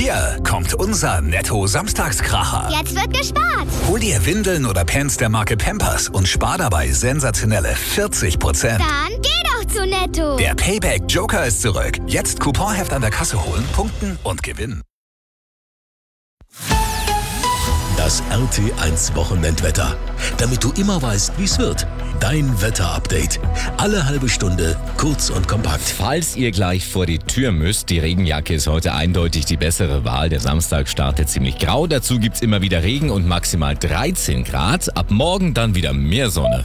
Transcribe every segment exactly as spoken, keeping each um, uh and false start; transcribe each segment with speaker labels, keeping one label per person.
Speaker 1: Hier kommt unser Netto-Samstagskracher.
Speaker 2: Jetzt wird gespart.
Speaker 1: Hol dir Windeln oder Pants der Marke Pampers und spar dabei sensationelle vierzig Prozent.
Speaker 2: Dann geh doch zu Netto.
Speaker 1: Der Payback-Joker ist zurück. Jetzt Couponheft an der Kasse holen, punkten und gewinnen.
Speaker 3: Das R T eins Wochenendwetter. Damit du immer weißt, wie es wird. Dein Wetterupdate. Alle halbe Stunde, kurz und kompakt.
Speaker 4: Falls ihr gleich vor die Tür müsst, die Regenjacke ist heute eindeutig die bessere Wahl. Der Samstag startet ziemlich grau. Dazu gibt's immer wieder Regen und maximal dreizehn Grad. Ab morgen dann wieder mehr Sonne.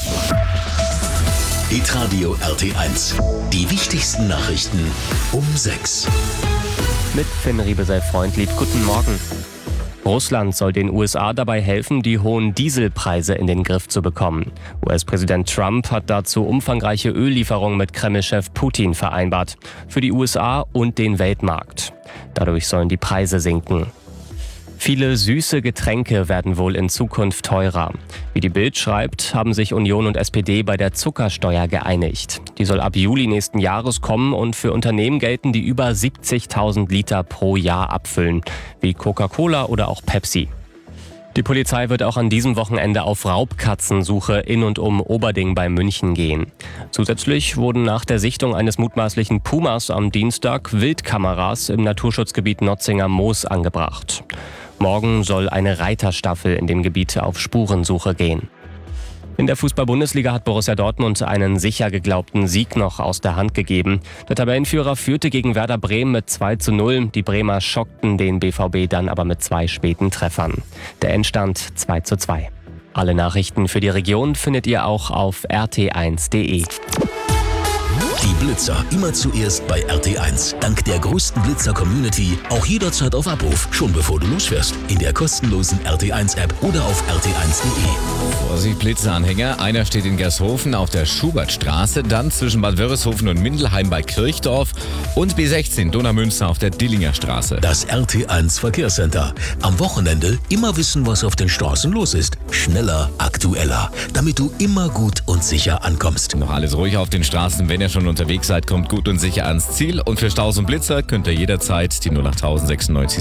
Speaker 3: Hitradio R T eins. Die wichtigsten Nachrichten um sechs.
Speaker 5: Mit Finn Riebesell-Freundlieb. Guten Morgen. Russland soll den U S A dabei helfen, die hohen Dieselpreise in den Griff zu bekommen. U S-Präsident Trump hat dazu umfangreiche Öllieferungen mit Kreml-Chef Putin vereinbart. Für die U S A und den Weltmarkt. Dadurch sollen die Preise sinken. Viele süße Getränke werden wohl in Zukunft teurer. Wie die Bild schreibt, haben sich Union und S P D bei der Zuckersteuer geeinigt. Die soll ab Juli nächsten Jahres kommen und für Unternehmen gelten, die über siebzigtausend Liter pro Jahr abfüllen, wie Coca-Cola oder auch Pepsi. Die Polizei wird auch an diesem Wochenende auf Raubkatzensuche in und um Oberding bei München gehen. Zusätzlich wurden nach der Sichtung eines mutmaßlichen Pumas am Dienstag Wildkameras im Naturschutzgebiet Notzinger Moos angebracht. Morgen soll eine Reiterstaffel in dem Gebiet auf Spurensuche gehen. In der Fußball-Bundesliga hat Borussia Dortmund einen sicher geglaubten Sieg noch aus der Hand gegeben. Der Tabellenführer führte gegen Werder Bremen mit zwei zu null. Die Bremer schockten den B V B dann aber mit zwei späten Treffern. Der Endstand zwei zu zwei. Alle Nachrichten für die Region findet ihr auch auf r t eins punkt d e.
Speaker 3: Die Blitzer immer zuerst bei R T eins. Dank der größten Blitzer-Community auch jederzeit auf Abruf, schon bevor du losfährst. In der kostenlosen R T eins App oder auf r t eins punkt d e.
Speaker 4: Vorsicht, Blitzeranhänger. Einer steht in Gershofen auf der Schubertstraße, dann zwischen Bad Wörishofen und Mindelheim bei Kirchdorf und B sechzehn Donaumünster auf der Dillinger Straße.
Speaker 3: Das R T eins Verkehrscenter. Am Wochenende immer wissen, was auf den Straßen los ist. Schneller, aktueller, damit du immer gut und sicher ankommst.
Speaker 4: Noch alles ruhig auf den Straßen, wenn ihr schon unterwegs seid, kommt gut und sicher ans Ziel. Und für Staus und Blitzer könnt ihr jederzeit die null acht sechsundneunzig